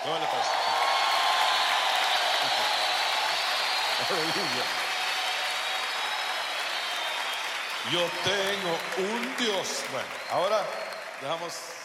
No le pasa. Aleluya. Yo tengo un Dios. Bueno, ahora dejamos